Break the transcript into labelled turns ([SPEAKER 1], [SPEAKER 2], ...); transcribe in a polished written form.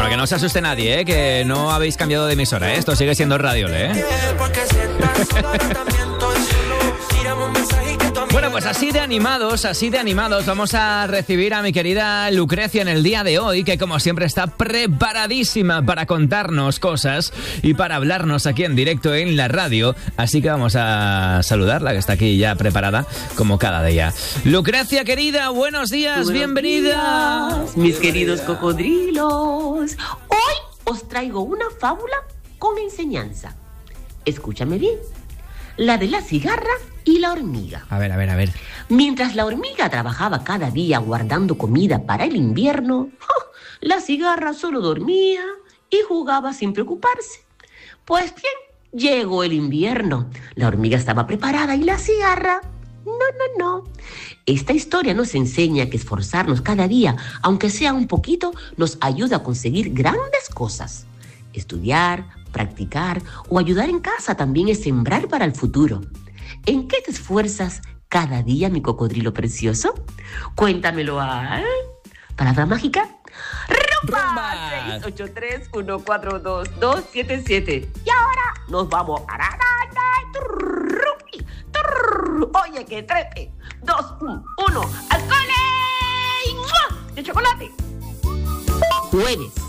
[SPEAKER 1] Para que no se asuste nadie, que no habéis cambiado de emisora, Esto sigue siendo Radio Le, Bueno, pues así de animados, vamos a recibir a mi querida Lucrecia en el día de hoy, que como siempre está preparadísima para contarnos cosas y para hablarnos aquí en directo en la radio. Así que vamos a saludarla, que está aquí ya preparada como cada día. Lucrecia, querida, buenos días, bienvenida.
[SPEAKER 2] Días, mis queridos cocodrilos. Hoy os traigo una fábula con enseñanza. Escúchame bien. La de la cigarra y la hormiga.
[SPEAKER 1] A ver.
[SPEAKER 2] Mientras la hormiga trabajaba cada día guardando comida para el invierno, la cigarra solo dormía y jugaba sin preocuparse. Pues bien, llegó el invierno. La hormiga estaba preparada y la cigarra... No. Esta historia nos enseña que esforzarnos cada día, aunque sea un poquito, nos ayuda a conseguir grandes cosas. Estudiar, practicar o ayudar en casa también es sembrar para el futuro. ¿En qué te esfuerzas cada día, mi cocodrilo precioso? Cuéntamelo. ¿Palabra mágica? ¡Rumba! 683-142-277. Y ahora nos vamos a... Oye, que trepe. 2, 1, al cole. ¡De chocolate! Jueves.